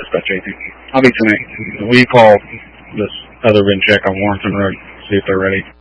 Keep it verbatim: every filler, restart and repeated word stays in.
Dispatch A P. I'll be tonight. We call this other VIN check on Warrenton Road, see if they're ready.